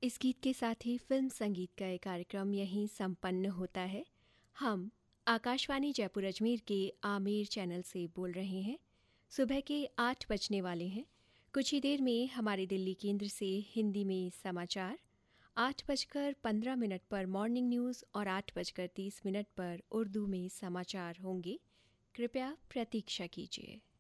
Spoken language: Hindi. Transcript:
इस गीत के साथ ही फिल्म संगीत का ये कार्यक्रम यहीं संपन्न होता है। हम आकाशवाणी जयपुर अजमेर के आमेर चैनल से बोल रहे हैं। सुबह के 8 बजने वाले हैं। कुछ ही देर में हमारे दिल्ली केंद्र से हिंदी में समाचार, 8:15 पर मॉर्निंग न्यूज़ और 8:30 पर उर्दू में समाचार होंगे। कृपया प्रतीक्षा कीजिए।